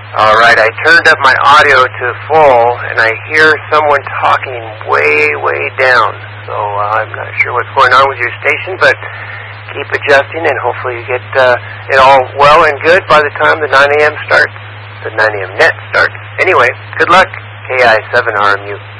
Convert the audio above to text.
All right, I turned up my audio to full, and I hear someone talking way, way down. So I'm not sure what's going on with your station, but keep adjusting, and hopefully you get it all well and good by the time the 9 a.m. starts. The 9 a.m. net starts. Anyway, good luck, KI7RMU.